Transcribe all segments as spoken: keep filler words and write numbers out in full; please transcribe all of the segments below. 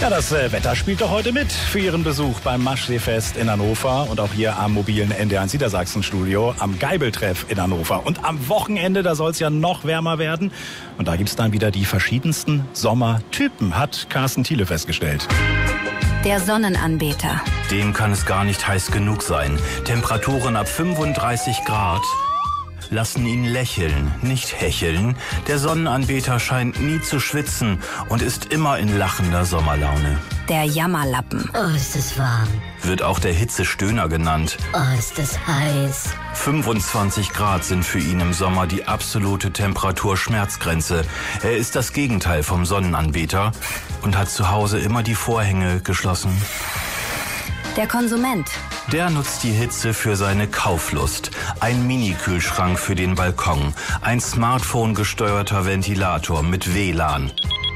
Ja, das äh, Wetter spielt doch heute mit für Ihren Besuch beim Maschseefest in Hannover und auch hier am mobilen N D eins Niedersachsen-Studio am Geibeltreff in Hannover. Und am Wochenende, da soll es ja noch wärmer werden. Und da gibt's dann wieder die verschiedensten Sommertypen, hat Carsten Thiele festgestellt. Der Sonnenanbeter. Dem kann es gar nicht heiß genug sein. Temperaturen ab fünfunddreißig Grad lassen ihn lächeln, nicht hecheln. Der Sonnenanbeter scheint nie zu schwitzen und ist immer in lachender Sommerlaune. Der Jammerlappen. Oh, ist es warm. Wird auch der Hitzestöhner genannt. Oh, ist es heiß. fünfundzwanzig Grad sind für ihn im Sommer die absolute Temperaturschmerzgrenze. Er ist das Gegenteil vom Sonnenanbeter und hat zu Hause immer die Vorhänge geschlossen. Der Konsument. Der nutzt die Hitze für seine Kauflust. Ein Mini-Kühlschrank für den Balkon. Ein Smartphone-gesteuerter Ventilator mit W L A N.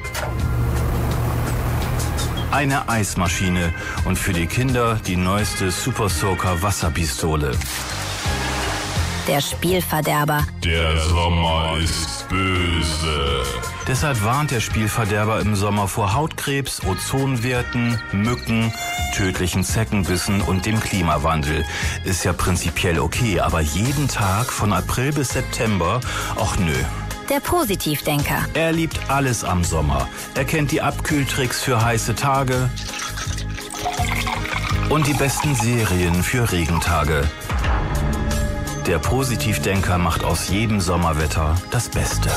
Eine Eismaschine und für die Kinder die neueste Super Soaker Wasserpistole. Der Spielverderber. Der Sommer ist böse. Deshalb warnt der Spielverderber im Sommer vor Hautkrebs, Ozonwerten, Mücken, tödlichen Zeckenbissen und dem Klimawandel. Ist ja prinzipiell okay, aber jeden Tag von April bis September, ach nö. Der Positivdenker. Er liebt alles am Sommer. Er kennt die Abkühltricks für heiße Tage und die besten Serien für Regentage. Der Positivdenker macht aus jedem Sommerwetter das Beste.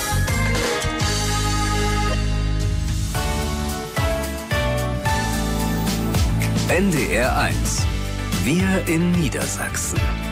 N D R eins. Wir in Niedersachsen.